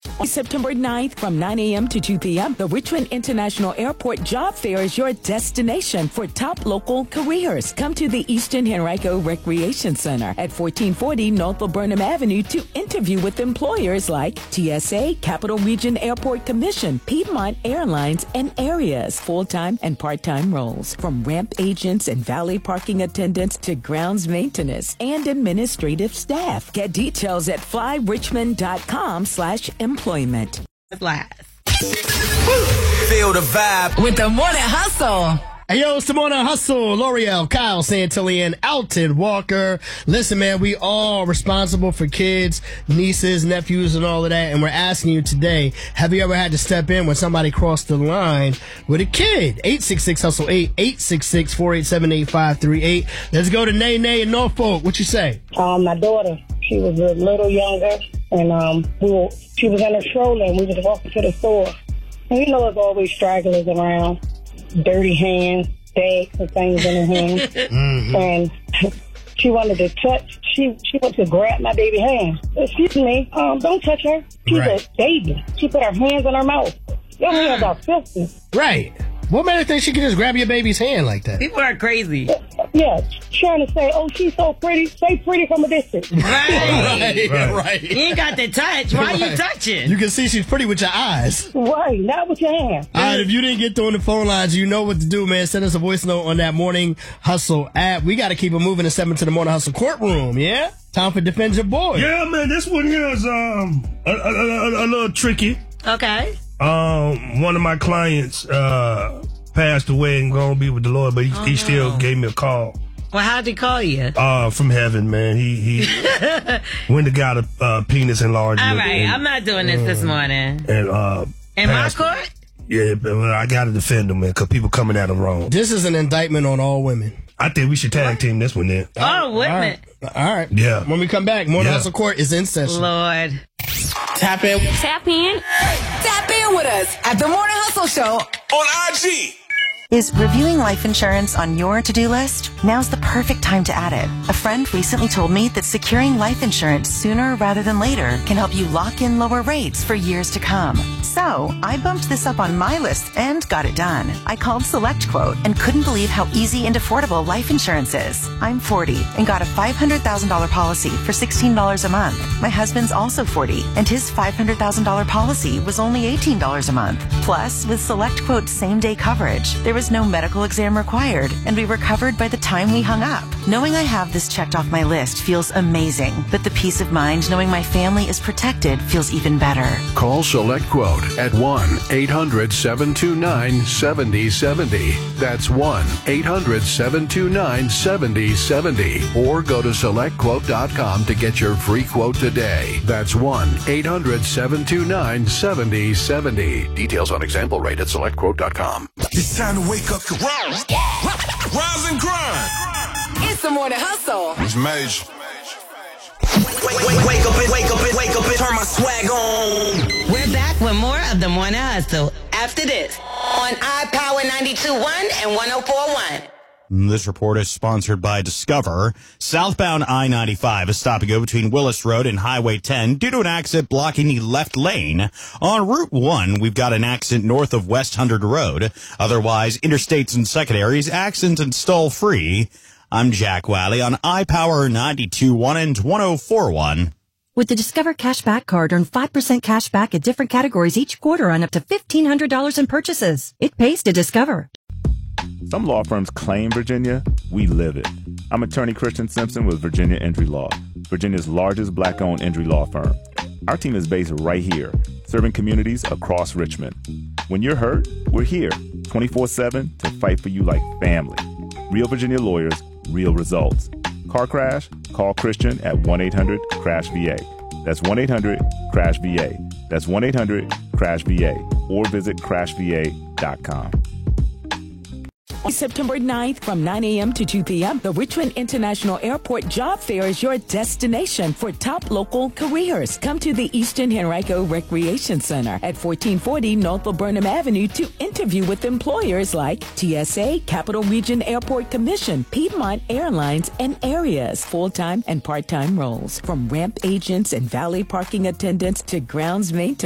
On September 9th from 9 a.m. to 2 p.m., the Richmond International Airport Job Fair is your destination for top local careers. Come to the Eastern Henrico Recreation Center at 1440 North Burnham Avenue to interview with employers like TSA, Capital Region Airport Commission, Piedmont Airlines, and Areas. Full-time and part-time roles, from ramp agents and valet parking attendants to grounds maintenance and administrative staff. Get details at flyrichmond.com/employment. Last. Feel the vibe With the Morning Hustle. Hey, yo, it's the Morning Hustle. L'Oreal, Kyle Santillan, Alton Walker. Listen, man, we all responsible for kids, nieces, nephews, and all of that. And we're asking you today, have you ever had to step in when somebody crossed the line with a kid? 866-HUSTLE-8, 866-487-8538. Let's go to Nay in Norfolk. What you say? My daughter, she was a little younger, and she was in her stroller, and we was walking to the store. And you know there's always stragglers around. Dirty hands, bags and things in her hands. Mm-hmm. And she wanted to touch, she went to grab my baby hand. Excuse me, don't touch her. She's a baby. She put her hands in her mouth. Your hands are filthy. Right. What made her think she could just grab your baby's hand like that? People are crazy. Yeah, trying to say, oh, she's so pretty. Say pretty from a distance. Right. You ain't got the touch. Why you touching? You can see she's pretty with your eyes. Right, not with your hand. All right, if you didn't get through on the phone lines, you know what to do, man. Send us a voice note on that Morning Hustle app. We got to keep it moving to 7 to the Morning Hustle courtroom, yeah? Time for Defend Your Boy. Yeah, man, this one here is a little tricky. Okay. One of my clients passed away and gonna be with the Lord, but he still gave me a call. Well, how'd he call you? From heaven, man. He went and got a penis enlargement. All right, I'm not doing this morning. And in my court? Yeah, but I gotta defend him, man, because people coming at him wrong. This is an indictment on all women. I think we should tag team this one then. Oh, women. All right. Yeah. When we come back, Morning Hustle Court is in session. Lord. Tap in. Tap in. Tap in with us at the Morning Hustle Show on IG. Is reviewing life insurance on your to-do list? Now's the perfect time to add it. A friend recently told me that securing life insurance sooner rather than later can help you lock in lower rates for years to come. So I bumped this up on my list and got it done. I called SelectQuote and couldn't believe how easy and affordable life insurance is. I'm 40 and got a $500,000 policy for $16 a month. My husband's also 40 and his $500,000 policy was only $18 a month. Plus, with SelectQuote's same-day coverage, there was no medical exam required, and we were covered by the time we hung up. Knowing I have this checked off my list feels amazing, but the peace of mind knowing my family is protected feels even better. Call SelectQuote at 1-800-729-7070. That's 1-800-729-7070. Or go to SelectQuote.com to get your free quote today. That's 1-800-729-7070. Details on example rate at SelectQuote.com. It's time to wake up. Rise and grind. It's the Morning Hustle. It's major. Wake up and turn my swag on. We're back with more of the Morning Hustle after this on iPower 92.1 and 104.1. This report is sponsored by Discover. Southbound I-95 is stop and go between Willis Road and Highway 10 due to an accident blocking the left lane. On Route 1, we've got an accident north of West 100 Road. Otherwise, interstates and secondaries, accident and stall free. I'm Jack Wally on iPower 92.1 and 104.1. With the Discover Cashback Card, earn 5% cash back at different categories each quarter on up to $1,500 in purchases. It pays to Discover. Some law firms claim Virginia. We live it. I'm attorney Christian Simpson with Virginia Injury Law, Virginia's largest black-owned injury law firm. Our team is based right here, serving communities across Richmond. When you're hurt, we're here, 24/7 to fight for you like family. Real Virginia lawyers, real results. Car crash? Call Christian at 1-800-CRASH-VA. That's 1-800-CRASH-VA. That's 1-800-CRASH-VA. Or visit crashva.com. September 9th from 9 a.m. to 2 p.m., the Richmond International Airport Job Fair is your destination for top local careers. Come to the Eastern Henrico Recreation Center at 1440 North Burnham Avenue to interview with employers like TSA, Capital Region Airport Commission, Piedmont Airlines, and Areas. Full-time and part-time roles, from ramp agents and valet parking attendants to grounds maintenance